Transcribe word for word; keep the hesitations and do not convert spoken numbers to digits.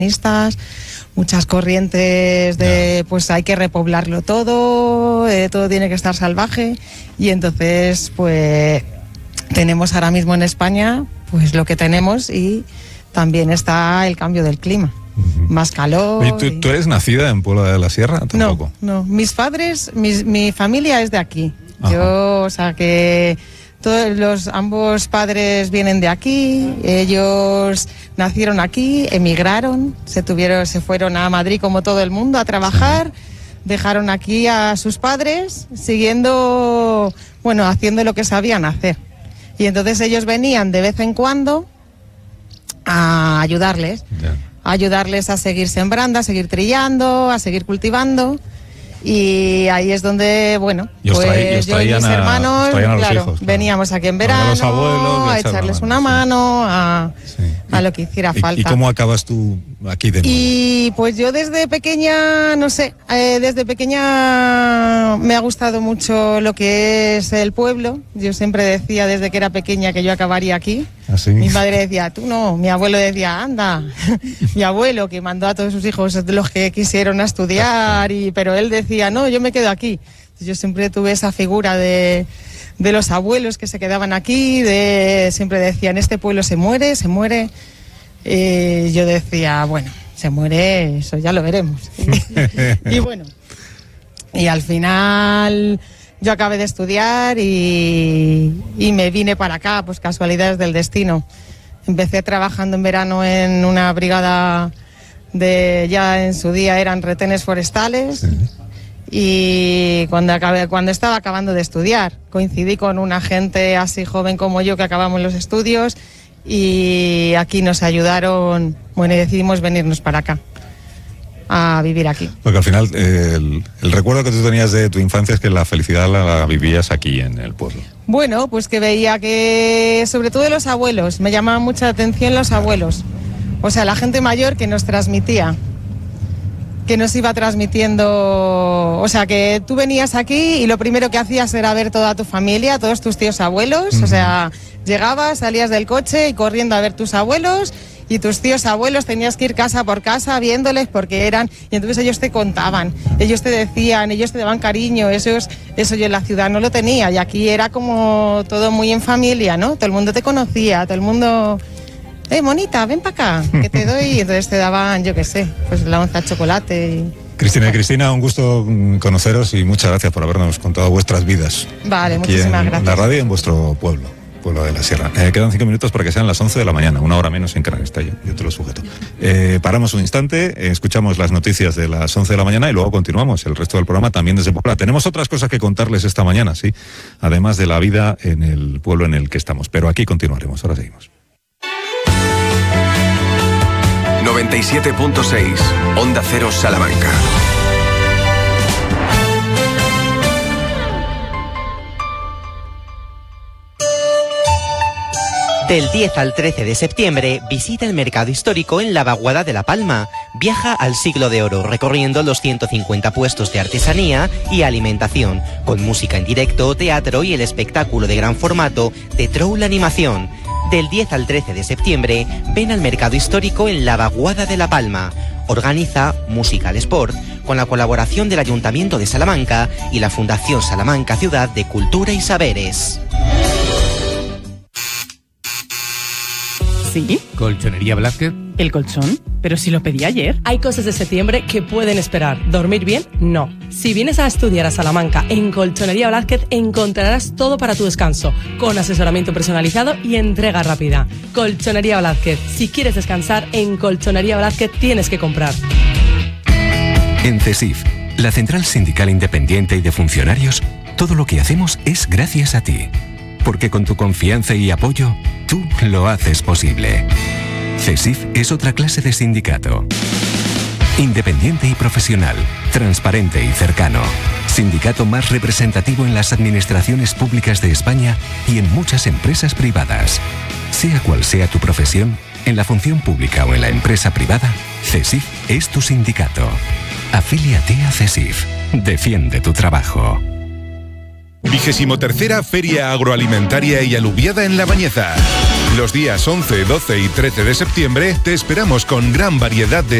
muchas corrientes de pues hay que repoblarlo todo, eh, todo tiene que estar salvaje, y entonces pues tenemos ahora mismo en España pues lo que tenemos, y también está el cambio del clima. Uh-huh. Más calor. ¿Y tú, y... tú eres nacida en Puebla de la Sierra? Tampoco. No, no. Mis padres, mis, mi familia es de aquí. Ajá. Yo, o sea que todos los ambos padres vienen de aquí. Ellos nacieron aquí, emigraron, se tuvieron, se fueron a Madrid como todo el mundo a trabajar. Sí. Dejaron aquí a sus padres, siguiendo, bueno, haciendo lo que sabían hacer. Y entonces ellos venían de vez en cuando a ayudarles. Yeah. A ayudarles a seguir sembrando, a seguir trillando, a seguir cultivando, y ahí es donde, bueno, y pues traí, yo y mis a, claro, hijos, claro, veníamos aquí en verano a, abuelos, a echarles una mano, a, sí. a lo que hiciera ¿Y, falta. ¿Y cómo acabas tú aquí de nuevo? Y pues yo desde pequeña, no sé, eh, desde pequeña me ha gustado mucho lo que es el pueblo. Yo siempre decía desde que era pequeña que yo acabaría aquí. ¿Así? Mi madre decía, tú no. Mi abuelo decía, anda. Mi abuelo, que mandó a todos sus hijos los que quisieron a estudiar, y, pero él decía, no, yo me quedo aquí. Entonces, yo siempre tuve esa figura de, de los abuelos que se quedaban aquí, de siempre decían, este pueblo se muere, se muere. Y yo decía, bueno, se muere, eso ya lo veremos. Y, y bueno, y al final yo acabé de estudiar y, y me vine para acá, pues casualidades del destino. Empecé trabajando en verano en una brigada de, ya en su día eran retenes forestales. Sí. Y cuando, acabé, cuando estaba acabando de estudiar, coincidí con una gente así joven como yo que acabamos los estudios, y aquí nos ayudaron, bueno, y decidimos venirnos para acá a vivir aquí. Porque al final eh, el, el recuerdo que tú tenías de tu infancia es que la felicidad la, la vivías aquí en el pueblo. Bueno, pues que veía que, sobre todo los abuelos, me llamaban mucha atención los abuelos, o sea, la gente mayor que nos transmitía, que nos iba transmitiendo, o sea, que tú venías aquí y lo primero que hacías era ver toda tu familia, todos tus tíos abuelos, uh-huh. O sea, llegabas, salías del coche y corriendo a ver tus abuelos y tus tíos abuelos, tenías que ir casa por casa viéndoles porque eran, y entonces ellos te contaban, ellos te decían, ellos te daban cariño, eso, es, eso yo en la ciudad no lo tenía, y aquí era como todo muy en familia, ¿no? Todo el mundo te conocía, todo el mundo... Eh, monita, ven para acá, que te doy. Y entonces te daban, yo qué sé, pues la onza de chocolate. Y... Cristina y Cristina, un gusto conoceros y muchas gracias por habernos contado vuestras vidas. Vale, aquí muchísimas en gracias. La radio y en vuestro pueblo, Pueblo de la Sierra. Eh, quedan cinco minutos para que sean las once de la mañana, una hora menos en Canarias. Yo, yo te lo sujeto. Eh, paramos un instante, eh, escuchamos las noticias de las once de la mañana y luego continuamos el resto del programa también desde Puebla. Tenemos otras cosas que contarles esta mañana, sí, además de la vida en el pueblo en el que estamos. Pero aquí continuaremos, ahora seguimos. noventa y siete punto seis, Onda Cero Salamanca. Del diez al trece de septiembre, visita el mercado histórico en la Vaguada de La Palma. Viaja al siglo de oro, recorriendo los ciento cincuenta puestos de artesanía y alimentación, con música en directo, teatro y el espectáculo de gran formato de Troll Animación. Del diez al trece de septiembre, ven al mercado histórico en la Vaguada de La Palma. Organiza Musical Sport, con la colaboración del Ayuntamiento de Salamanca y la Fundación Salamanca Ciudad de Cultura y Saberes. ¿Sí? ¿Colchonería Blázquez? ¿El colchón? Pero si lo pedí ayer. Hay cosas de septiembre que pueden esperar. ¿Dormir bien? No. Si vienes a estudiar a Salamanca en Colchonería Blázquez, encontrarás todo para tu descanso, con asesoramiento personalizado y entrega rápida. Colchonería Blázquez. Si quieres descansar, en Colchonería Blázquez tienes que comprar. En CESIF, la Central Sindical Independiente y de Funcionarios, todo lo que hacemos es gracias a ti. Porque con tu confianza y apoyo, tú lo haces posible. CESIF es otra clase de sindicato. Independiente y profesional, transparente y cercano. Sindicato más representativo en las administraciones públicas de España y en muchas empresas privadas. Sea cual sea tu profesión, en la función pública o en la empresa privada, CESIF es tu sindicato. Afíliate a CESIF. Defiende tu trabajo. Vigésimo tercera Feria Agroalimentaria y Aluviada en La Bañeza. Los días once, doce y trece de septiembre te esperamos con gran variedad de